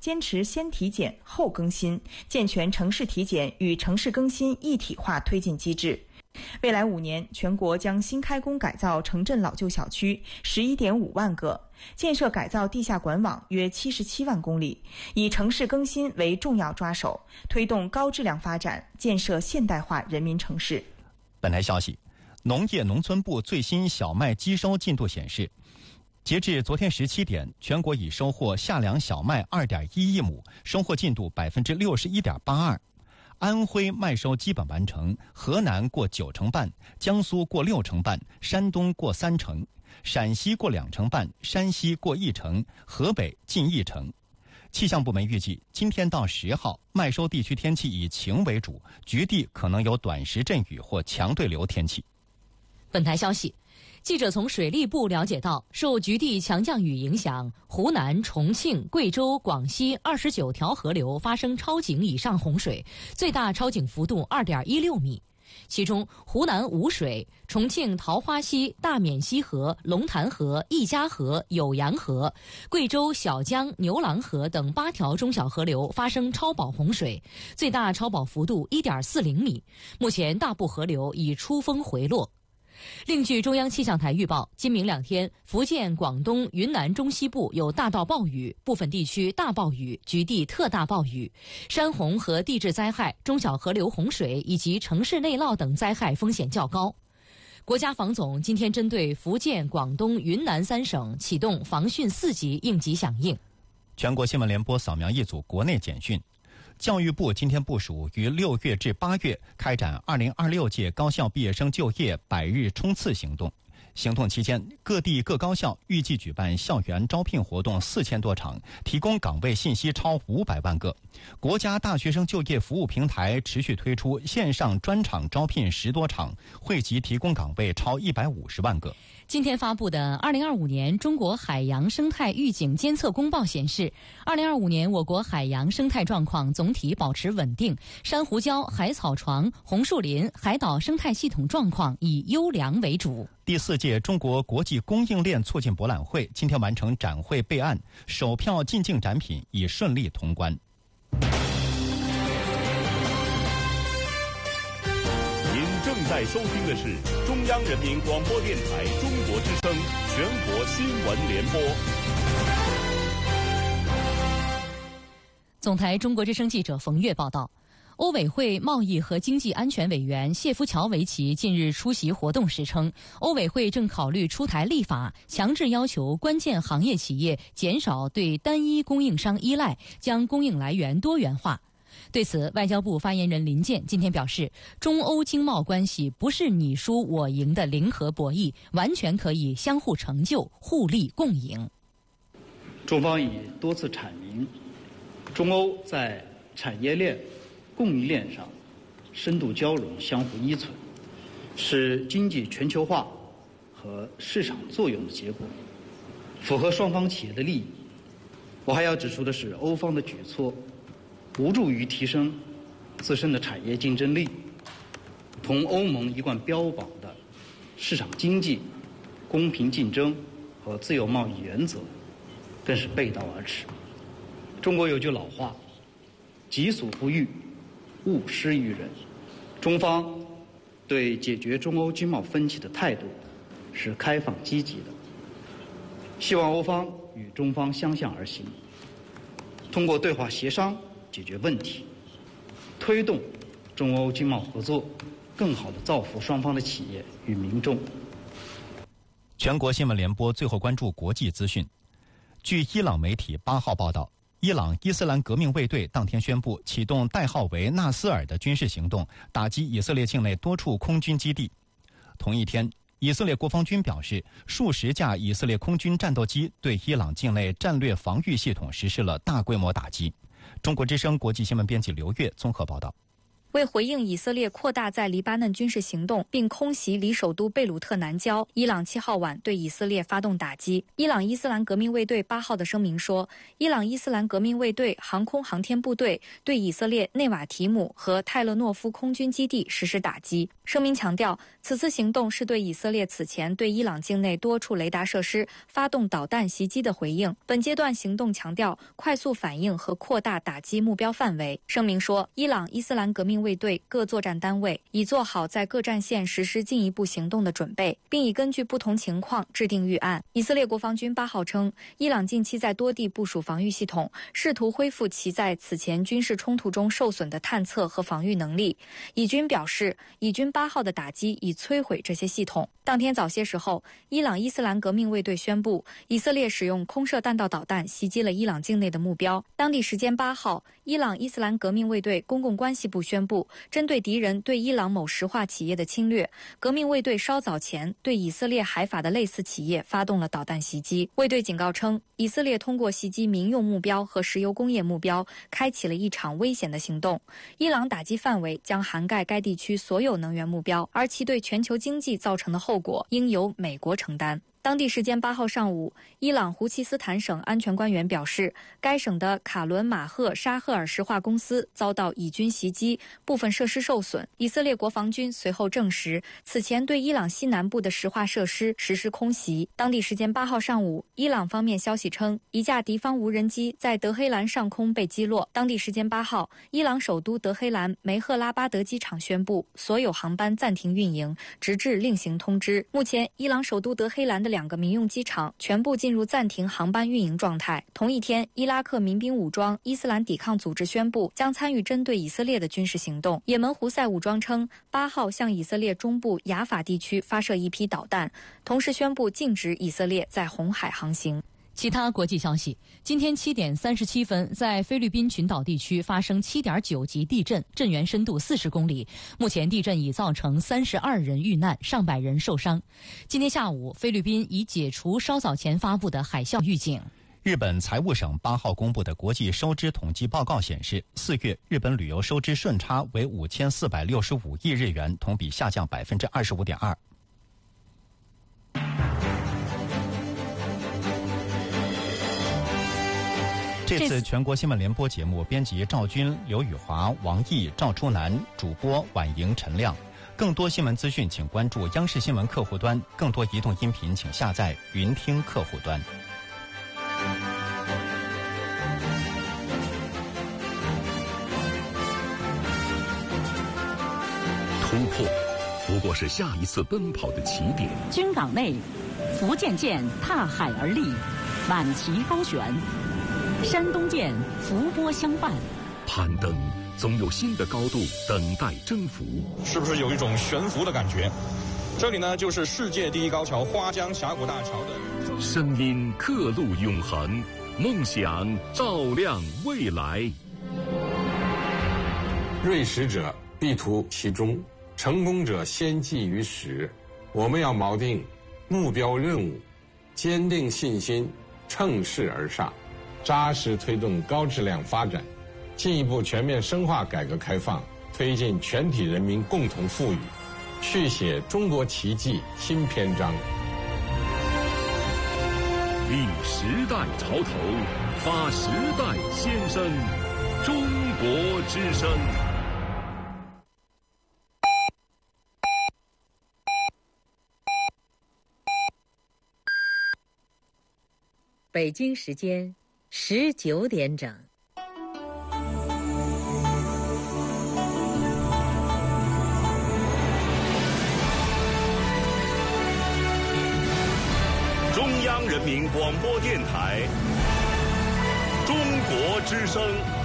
坚持先体检后更新，健全城市体检与城市更新一体化推进机制。未来5年，全国将新开工改造城镇老旧小区11.5万个，建设改造地下管网约77万公里，以城市更新为重要抓手，推动高质量发展，建设现代化人民城市。 本台消息，农业农村部最新小麦机收进度显示，截至昨天17点，全国已收获夏粮小麦2.1亿亩，收获进度61.82%。安徽麦收基本完成，河南过9成半，江苏过6成半，山东过3成，陕西过2成半，山西过1成，河北近1成。气象部门预计，今天到10号，麦收地区天气以晴为主，局地可能有短时阵雨或强对流天气。 本台消息，记者从水利部了解到，受局地强降雨影响，湖南、重庆、贵州、广西29条河流发生超警以上洪水，最大超警幅度2.16米。其中，湖南吴水、重庆桃花溪、大沔溪河、龙潭河、一家河、酉阳河、贵州小江、牛郎河等8条中小河流发生超保洪水，最大超保幅度1.40米。目前大部河流已出峰回落。另据中央气象台预报，今明2天，福建、广东、云南中西部有大到暴雨，部分地区大暴雨，局地特大暴雨，山洪和地质灾害、中小河流洪水以及城市内涝等灾害风险较高。国家防总今天针对福建、广东、云南3省启动防汛4级应急响应。 全国新闻联播扫描一组国内简讯。教育部今天部署于6月至8月开展2026届高校毕业生就业100日冲刺行动。行动期间，各地各高校预计举办校园招聘活动4000多场，提供岗位信息超500万个。国家大学生就业服务平台持续推出线上专场招聘10多场，惠及提供岗位超150万个。 今天发布的2025年中国海洋生态预警监测公报显示，2025年我国海洋生态状况总体保持稳定，珊瑚礁、海草床、红树林、海岛生态系统状况以优良为主。 第4届中国国际供应链促进博览会今天完成展会备案，首票进境展品已顺利通关。 您正在收听的是中央人民广播电台中国之声全国新闻联播。 总台中国之声记者冯月报道，欧委会贸易和经济安全委员谢夫乔维奇近日出席活动时称，欧委会正考虑出台立法，强制要求关键行业企业减少对单一供应商依赖，将供应来源多元化。对此，外交部发言人林健今天表示，中欧经贸关系不是你输我赢的零和博弈，完全可以相互成就、互利共赢。 中方已多次阐明，中欧在产业链、供应链上深度交融、相互依存，是经济全球化和市场作用的结果，符合双方企业的利益。我还要指出的是，欧方的举措无助于提升自身的产业竞争力，同欧盟一贯标榜的市场经济、公平竞争和自由贸易原则更是背道而驰。中国有句老话，己所不欲，勿施于人。中方对解决中欧经贸分歧的态度是开放积极的，希望欧方与中方相向而行，通过对话协商解决问题，推动中欧经贸合作更好地造福双方的企业与民众。 全国新闻联播最后关注国际资讯。据伊朗媒体8号报道，伊朗伊斯兰革命卫队当天宣布启动代号为纳斯尔的军事行动，打击以色列境内多处空军基地。同一天，以色列国防军表示，数十架以色列空军战斗机对伊朗境内战略防御系统实施了大规模打击。中国之声国际新闻编辑刘越综合报道。 为回应以色列扩大在黎巴嫩军事行动，并空袭离首都贝鲁特南郊，伊朗7号晚对以色列发动打击。伊朗伊斯兰革命卫队8号的声明说，伊朗伊斯兰革命卫队航空航天部队对以色列内瓦提姆和泰勒诺夫空军基地实施打击。声明强调，此次行动是对以色列此前对伊朗境内多处雷达设施发动导弹袭击的回应。本阶段行动强调快速反应和扩大打击目标范围。声明说，伊朗伊斯兰革命卫队各作战单位已做好在各战线实施进一步行动的准备，并已根据不同情况制定预案。以色列国防军8号称，伊朗近期在多地部署防御系统，试图恢复其在此前军事冲突中受损的探测和防御能力。以军表示，以军8号的打击已摧毁这些系统。当天早些时候，伊朗伊斯兰革命卫队宣布，以色列使用空射弹道导弹袭击了伊朗境内的目标。当地时间8号，伊朗伊斯兰革命卫队公共关系部宣布，针对敌人对伊朗某石化企业的侵略，革命卫队稍早前对以色列海法的类似企业发动了导弹袭击。卫队警告称，以色列通过袭击民用目标和石油工业目标，开启了一场危险的行动。伊朗打击范围将涵盖该地区所有能源目标，而其对全球经济造成的后果应由美国承担。当地时间8号上午，伊朗胡奇斯坦省安全官员表示，该省的卡伦马赫沙赫尔石化公司遭到以军袭击，部分设施受损。以色列国防军随后证实，此前对伊朗西南部的石化设施实施空袭。当地时间8号上午，伊朗方面消息称，一架敌方无人机在德黑兰上空被击落。当地时间8号，伊朗首都德黑兰梅赫拉巴德机场宣布，所有航班暂停运营，直至另行通知。目前，伊朗首都德黑兰的2个民用机场全部进入暂停航班运营状态。同一天，伊拉克民兵武装伊斯兰抵抗组织宣布将参与针对以色列的军事行动。也门胡塞武装称，8号向以色列中部雅法地区发射一批导弹，同时宣布禁止以色列在红海航行。 其他国际消息，今天7点37分，在菲律宾群岛地区发生7.9级地震，震源深度40公里。目前地震已造成32人遇难，上百人受伤。今天下午，菲律宾已解除稍早前发布的海啸预警。 日本财务省8号公布的国际收支统计报告显示，4月日本旅游收支顺差为5465亿日元，同比下降25.2%。这次全国新闻联播节目，编辑赵军、刘宇华、王毅、赵初南，主播婉莹、陈亮。更多新闻资讯，请关注央视新闻客户端；更多移动音频，请下载云听客户端。 突破不过是下一次奔跑的起点。 军港内，福建舰踏海而立，满旗高悬。山东舰伏波相伴， 攀登总有新的高度等待征服。 是不是有一种悬浮的感觉？这里呢，就是世界第一高桥花江峡谷大桥的声音，刻录永恒，梦想照亮未来。 锐实者必图其中，成功者先记于始。我们要锚定目标任务，坚定信心，乘势而上，扎实推动高质量发展，进一步全面深化改革开放，推进全体人民共同富裕，续写中国奇迹新篇章。 立时代潮头，发时代先声，中国之声。 北京时间19点整。 中央人民广播电台，中国之声。